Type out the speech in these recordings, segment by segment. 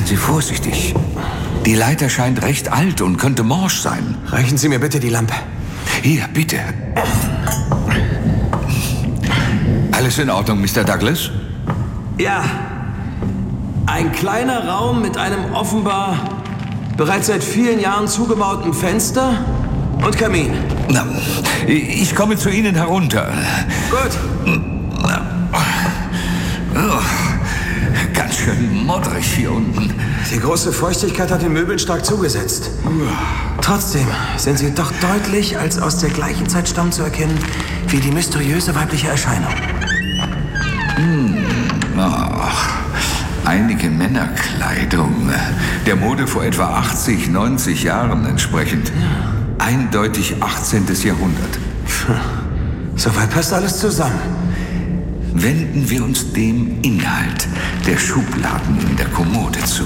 Sie vorsichtig. Die Leiter scheint recht alt und könnte morsch sein. Reichen Sie mir bitte die Lampe. Hier, bitte. Alles in Ordnung, Mr. Douglas? Ja. Ein kleiner Raum mit einem offenbar bereits seit vielen Jahren zugemauerten Fenster und Kamin. Na, ich komme zu Ihnen herunter. Gut. Oh, ganz schön modrig hier unten. Die große Feuchtigkeit hat den Möbeln stark zugesetzt. Trotzdem sind sie doch deutlich als aus der gleichen Zeit stammen zu erkennen wie die mysteriöse weibliche Erscheinung. Ach, einige Männerkleidung. Der Mode vor etwa 80, 90 Jahren entsprechend. Eindeutig 18. Jahrhundert. Soweit passt alles zusammen. Wenden wir uns dem Inhalt der Schubladen in der Kommode zu.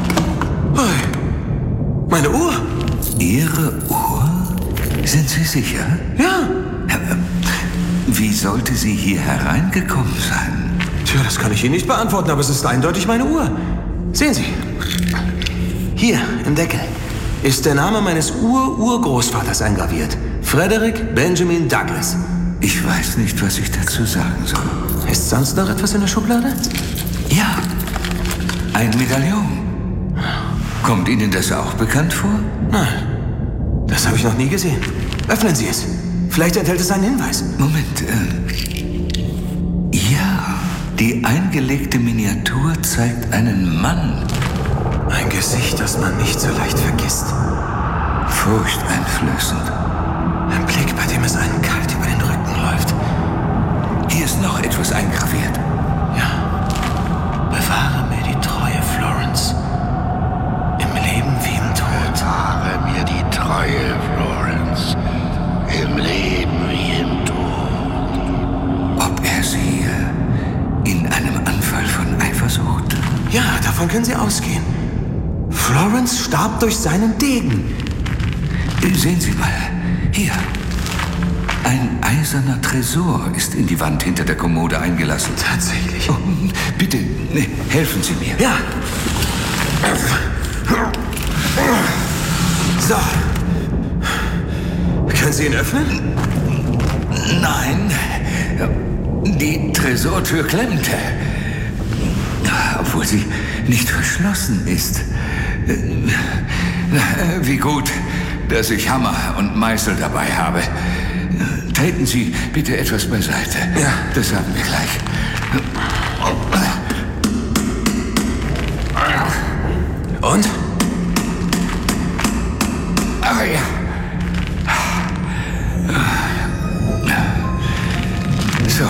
Meine Uhr? Ihre Uhr? Sind Sie sicher? Ja. Wie sollte sie hier hereingekommen sein? Tja, das kann ich Ihnen nicht beantworten, aber es ist eindeutig meine Uhr. Sehen Sie. Hier im Deckel ist der Name meines Urgroßvaters eingraviert. Frederick Benjamin Douglas. Ich weiß nicht, was ich dazu sagen soll. Ist sonst noch etwas in der Schublade? Ja, ein Medaillon. Kommt Ihnen das auch bekannt vor? Nein, das habe ich noch nie gesehen. Öffnen Sie es. Vielleicht enthält es einen Hinweis. Moment, ja, die eingelegte Miniatur zeigt einen Mann. Ein Gesicht, das man nicht so leicht vergisst. Furchteinflößend. Ein Blick, bei dem es einen kalt über den Rücken läuft. Hier ist noch etwas eingraviert. Ja. Bewahre mir die Treue, Florence. Im Leben wie im Tod. Bewahre mir die Treue, Florence. Im Leben wie im Tod. Ob er sie in einem Anfall von Eifersucht? Ja, davon können Sie ausgehen. Florence starb durch seinen Degen. Sehen Sie mal, hier. Ein eiserner Tresor ist in die Wand hinter der Kommode eingelassen. Tatsächlich. Oh, bitte, helfen Sie mir. Ja. So. Können Sie ihn öffnen? Nein, die Tresortür klemmt. Obwohl sie nicht verschlossen ist. Wie gut, dass ich Hammer und Meißel dabei habe. Treten Sie bitte etwas beiseite. Ja. Das sagen wir gleich. Und? Ah ja. So.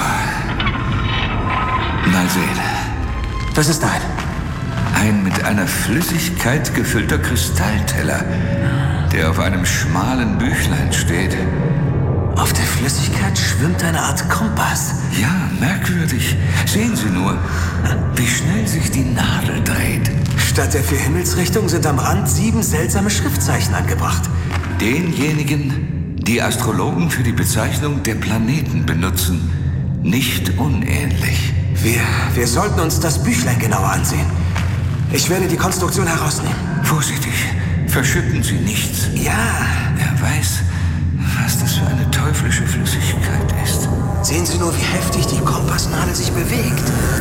Mal sehen. Was ist ein? Ein mit einer Flüssigkeit gefüllter Kristallteller, der auf einem schmalen Büchlein steht. Auf der Flüssigkeit schwimmt eine Art Kompass. Ja, merkwürdig. Sehen Sie nur, wie schnell sich die Nadel dreht. Statt der 4 Himmelsrichtungen sind am Rand 7 seltsame Schriftzeichen angebracht. Denjenigen, die Astrologen für die Bezeichnung der Planeten benutzen, nicht unähnlich. Wir sollten uns das Büchlein genauer ansehen. Ich werde die Konstruktion herausnehmen. Vorsichtig, verschütten Sie nichts. Ja. Wer weiß, was das für eine teuflische Flüssigkeit ist. Sehen Sie nur, wie heftig die Kompassnadel sich bewegt.